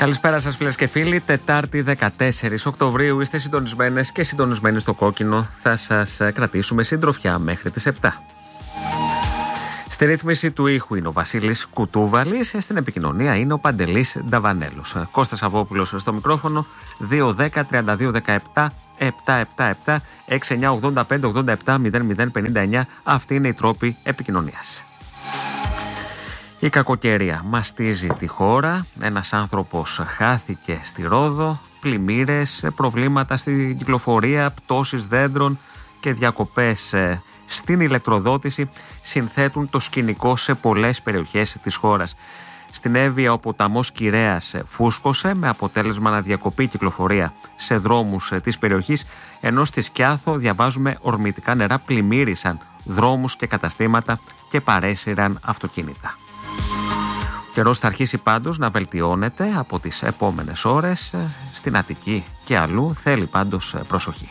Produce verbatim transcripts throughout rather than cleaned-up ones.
Καλησπέρα σας φίλες και φίλοι, Τετάρτη δεκατέσσερις Οκτωβρίου, είστε συντονισμένες και συντονισμένοι στο κόκκινο, θα σας κρατήσουμε συντροφιά μέχρι τις επτά. Στη ρύθμιση του ήχου είναι ο Βασίλης Κουτούβαλης, στην επικοινωνία είναι ο Παντελής Νταβανέλος. Κώστας Αβόπουλος στο μικρόφωνο, δύο δέκα τριάντα δύο δεκαεπτά επτακόσια εβδομήντα επτά έξι εννιά ογδόντα πέντε ογδόντα επτά μηδέν μηδέν πενήντα εννιά. Αυτή είναι η τρόπη επικοινωνίας. Η κακοκαιρία μαστίζει τη χώρα, ένας άνθρωπος χάθηκε στη Ρόδο, πλημμύρες, προβλήματα στην κυκλοφορία, πτώσεις δέντρων και διακοπές στην ηλεκτροδότηση συνθέτουν το σκηνικό σε πολλές περιοχές της χώρας. Στην Εύβοια ο ποταμός Κυρέας φούσκωσε με αποτέλεσμα να διακοπεί η κυκλοφορία σε δρόμους της περιοχής, ενώ στη Σκιάθο διαβάζουμε ορμητικά νερά πλημμύρισαν δρόμους και καταστήματα και παρέσυραν αυτοκίνητα. Ο καιρός θα αρχίσει πάντως να βελτιώνεται από τις επόμενες ώρες στην Αττική και αλλού, θέλει πάντως προσοχή.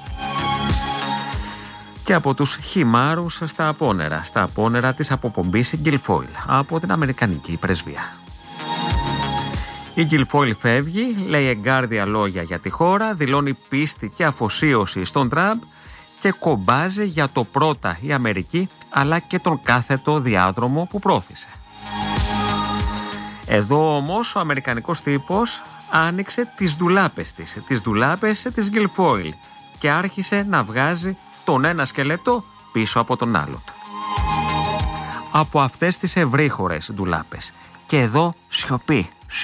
Και από τους χυμάρους στα απόνερα, στα απόνερα της αποπομπής Γκιλφόιλ από την Αμερικανική πρεσβεία. Η Γκιλφόιλ φεύγει, λέει εγκάρδια λόγια για τη χώρα, δηλώνει πίστη και αφοσίωση στον Τραμπ και κομπάζει για το πρώτα η Αμερική αλλά και τον κάθετο διάδρομο που πρόθεσε. Εδώ όμως ο αμερικανικός τύπος άνοιξε τις ντουλάπες της, τις ντουλάπες της Γκιλφόιλ και άρχισε να βγάζει τον ένα σκελετό πίσω από τον άλλο του. Από αυτές τις ευρύχωρες ντουλάπες. Και εδώ σιωπή.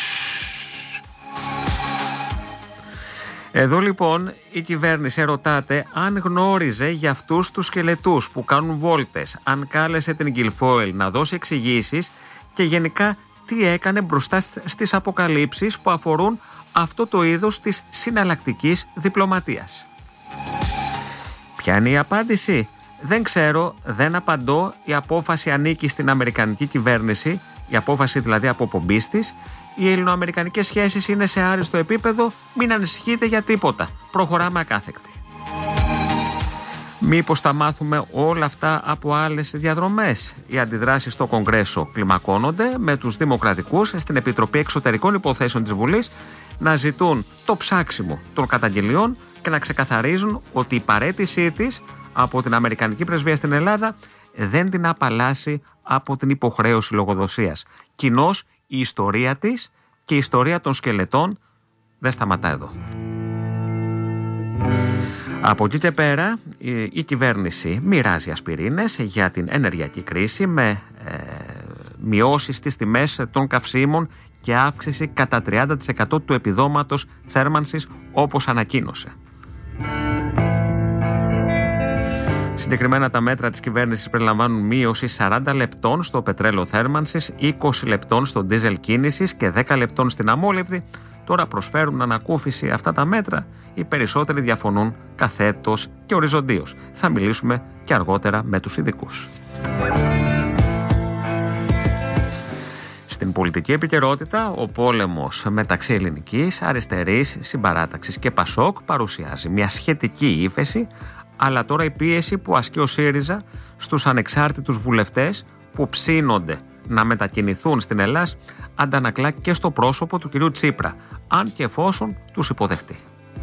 Εδώ λοιπόν η κυβέρνηση ρωτάται αν γνώριζε για αυτούς τους σκελετούς που κάνουν βόλτες, αν κάλεσε την Γκιλφόιλ να δώσει εξηγήσεις και γενικά τι έκανε μπροστά στις αποκαλύψεις που αφορούν αυτό το είδος της συναλλακτικής διπλωματίας. Ποια είναι η απάντηση? Δεν ξέρω, δεν απαντώ. Η απόφαση ανήκει στην Αμερικανική κυβέρνηση, η απόφαση δηλαδή αποπομπής της. Οι ελληνοαμερικανικές σχέσεις είναι σε άριστο επίπεδο, μην ανησυχείτε για τίποτα. Προχωράμε ακάθεκτη. Μήπως θα μάθουμε όλα αυτά από άλλες διαδρομές? Οι αντιδράσεις στο Κογκρέσο κλιμακώνονται, με τους Δημοκρατικούς στην Επιτροπή Εξωτερικών Υποθέσεων της Βουλής να ζητούν το ψάξιμο των καταγγελιών και να ξεκαθαρίζουν ότι η παραίτησή της από την Αμερικανική πρεσβεία στην Ελλάδα δεν την απαλλάσσει από την υποχρέωση λογοδοσίας. Κοινώς η ιστορία της και η ιστορία των σκελετών δεν σταματά εδώ. Από εκεί και πέρα η, η κυβέρνηση μοιράζει ασπιρίνες για την ενεργειακή κρίση με ε, μειώσεις στις τιμές των καυσίμων και αύξηση κατά τριάντα τοις εκατό του επιδόματος θέρμανσης όπως ανακοίνωσε. Συγκεκριμένα τα μέτρα της κυβέρνησης περιλαμβάνουν μείωση σαράντα λεπτών στο πετρέλαιο θέρμανσης, είκοσι λεπτών στο ντίζελ κίνησης και δέκα λεπτών στην αμόλευδη. Τώρα προσφέρουν ανακούφιση αυτά τα μέτρα, οι περισσότεροι διαφωνούν καθέτος και οριζοντίως. Θα μιλήσουμε και αργότερα με τους ειδικούς. Στην πολιτική επικαιρότητα, ο πόλεμος μεταξύ ελληνικής, αριστερής, συμπαράταξης και Πασόκ παρουσιάζει μια σχετική ύφεση, αλλά τώρα η πίεση που ασκεί ο ΣΥΡΙΖΑ στους ανεξάρτητους βουλευτές που ψήνονται να μετακινηθούν στην Ελλάδα αντανακλά και στο πρόσωπο του κυρίου Τσίπρα, αν και εφόσον τους υποδεχτεί.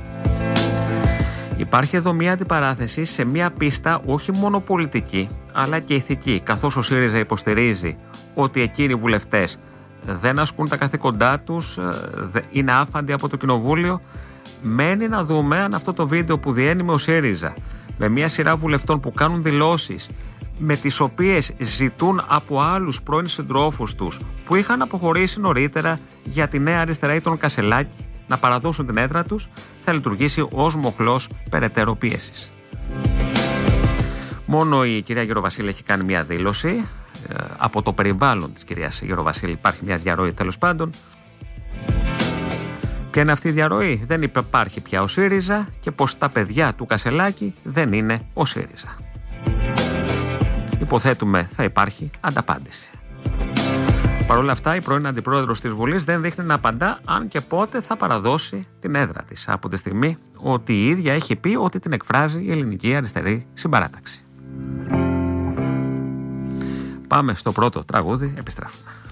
Υπάρχει εδώ μια αντιπαράθεση σε μια πίστα όχι μόνο πολιτική, αλλά και ηθική, καθώς ο ΣΥΡΙΖΑ υποστηρίζει ότι εκείνοι οι βουλευτές δεν ασκούν τα καθήκοντά τους, είναι άφαντοι από το κοινοβούλιο. Μένει να δούμε αν αυτό το βίντεο που διένυμε ο ΣΥΡΙΖΑ με μια σειρά βουλευτών που κάνουν δηλώσεις με τις οποίες ζητούν από άλλους πρώην συντρόφους τους που είχαν αποχωρήσει νωρίτερα για τη Νέα Αριστερά ή τον Κασελάκη να παραδώσουν την έδρα τους, θα λειτουργήσει ως μοχλός περαιτέρω πίεσης. Μόνο η κυρία Γεροβασίλη έχει κάνει μια δήλωση. Από το περιβάλλον της κυρίας Γεροβασίλη υπάρχει μια διαρροή τέλος πάντων. Ποια είναι αυτή η διαρροή? Δεν υπάρχει πια ο ΣΥΡΙΖΑ και πως τα παιδιά του Κασελάκη δεν είναι ο ΣΥΡΙΖΑ. Υποθέτουμε θα υπάρχει ανταπάντηση. Παρ' όλα αυτά, η πρώην αντιπρόεδρος της Βουλής δεν δείχνει να απαντά αν και πότε θα παραδώσει την έδρα της, από τη στιγμή ότι η ίδια έχει πει ότι την εκφράζει η ελληνική αριστερή συμπαράταξη. Πάμε στο πρώτο τραγούδι, επιστρέφουμε.